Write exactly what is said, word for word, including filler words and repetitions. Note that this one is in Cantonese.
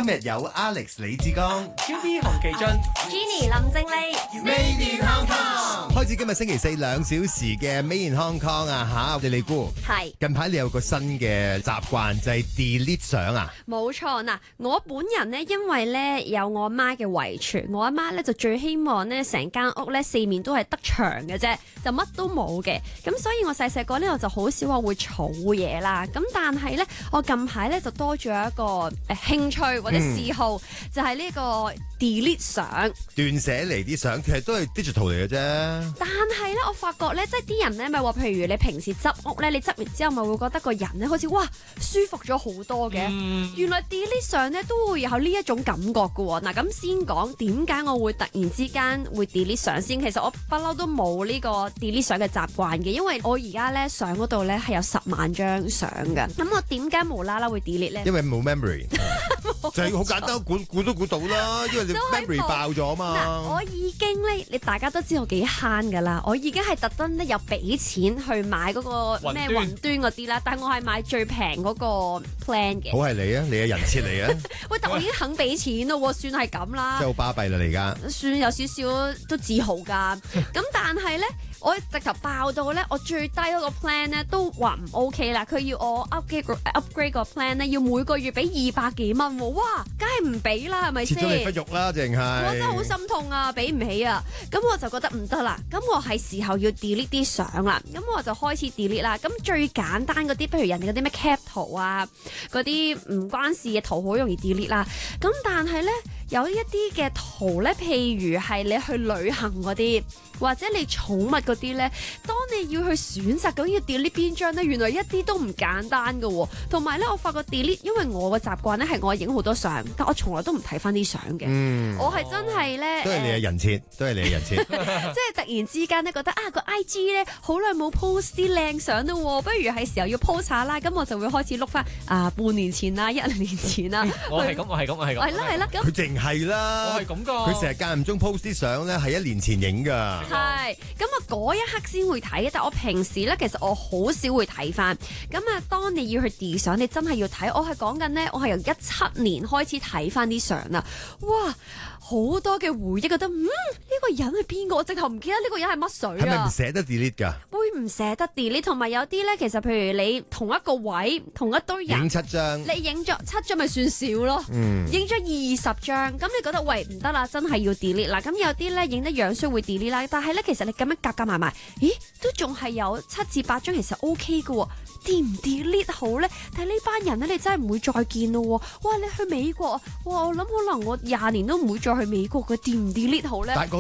今日有 Alex 李志剛、 Q B 洪其俊、 Jenny 林正麗 Made in Hong Kong。開始今日星期四兩小時嘅 Made in Hong Kong 啊嚇，你哋估係近排你有個新嘅習慣就係、是、delete 相啊？ 冇錯嗱，我本人呢，因為咧有我媽嘅遺傳，我阿媽咧就最希望咧成間屋咧四面都係得牆嘅啫，就乜都冇嘅。咁所以我細細個咧我就好少話會儲嘢啦。咁但係咧我近排咧就多咗一個誒、呃、興趣或者嗜好，嗯、就係呢個 delete 相。 斷捨離啲相其實都係 digital 嚟嘅啫。 但係咧我發覺咧，即係啲人咧咪話，譬如你平時執屋咧，你執完之後咪會覺得個人咧好似哇舒服咗好多嘅。嗯、原來 delete 相咧都會有呢一種感覺嘅喎。嗱，咁先講點解我會突然之間會 delete 相先。其實我不嬲都冇呢個 delete 相嘅習慣嘅，因為我而家咧相嗰度咧係有十萬張相嘅。咁我點解無啦啦會 delete 咧？ 因為冇 memory， 錯就係好簡單，估估都估到啦。因為你 memory 爆咗嘛。 嗱，我已經咧，你大家都知道幾慳噶啦。我已經係特登咧有俾錢去買嗰個咩雲端嗰啲啦，但係我係買最平嗰個 plan 嘅。 好係你啊，你嘅人設嚟啊。 喂，但我已經肯俾錢咯，算係咁啦。 真係好巴閉啦，你而家。算有少少都自豪噶。咁但係咧。我直頭爆到咧，我最低嗰個 plan 咧都話唔 OK 啦。佢要我 upgrade upgrade 個 plan 咧，要每個月俾二百幾蚊喎。哇，梗係唔俾啦，係咪先？切咗你忽肉啦，淨係。我真係好心痛啊，俾唔起啊。咁我就覺得唔得啦。咁我係時候要 delete 啲相啦。咁我就開始 delete 啦。咁最簡單嗰啲，譬如人哋嗰啲咩 cap 圖啊，嗰啲唔關事嘅圖好容易 delete 啦。咁但係咧。有一啲嘅圖咧，譬如係你去旅行嗰啲，或者你寵物嗰啲咧，當你要去選擇究竟要 delete 邊張咧，原來一啲都唔簡單㗎喎。同埋咧，我發覺 delete，因為我個習慣咧係我影好多相，但我從來都唔睇翻啲相嘅。嗯，我係真係咧， 都係你嘅人設，都係你嘅人設。 即係突然之間咧，覺得啊個 I G 咧好耐冇 post 啲靚相啦，不如係時候要 post 下啦。咁我就會開始碌翻啊半年前啦，一年前啦。 我係咁，我係咁，我係咁。 係啦係啦，咁。 係啦， 我係咁噶。佢成日間唔中 post 啲相咧，係一年前影噶。 係，咁啊嗰一刻先會睇，但我平時咧其實我好少會睇翻。咁啊，當你要去 delete 相，你真係要睇。我係講緊咧，我係由一七年開始睇翻啲相啦。哇，好多嘅回憶，覺得嗯呢、呢個人係邊個？我直頭唔記得呢個人係乜水啊？ 係咪唔捨得 delete 噶？ 會唔捨得 delete？同埋有啲咧，其實譬如你同一個位，同一堆人影七張， 你影咗七張咪算少咯。嗯，影咗二十張，咁你覺得喂唔得啦，真係要 delete 啦。咁有啲咧影得樣衰會 delete 啦，但係咧其實你咁樣夾夾埋埋，咦都仲係有七至八張，其實 OK 嘅。delete 唔 delete 好咧？但係呢班人咧，你真係唔會再見咯。哇，你去美國，哇，我諗可能我廿年都唔會再去美國嘅，delete 唔 delete 好咧？